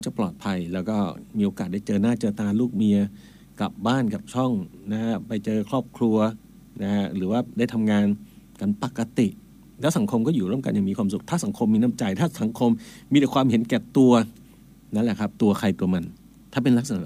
จะปลอดภัยแล้วก็มีโอกาสได้เจอหน้าเจอตาลูกเมียกลับบ้านกับช่องนะฮะไปเจอครอบครัวนะฮะหรือว่าได้ทำงานกันปกติแล้วสังคมก็อยู่ร่วมกันอย่างมีความสุขถ้าสังคมมีน้ำใจถ้าสังคมมีแต่ความเห็นแก่ตัวนั่นแหละครับตัวใครตัวมันถ้าเป็นลักษณะ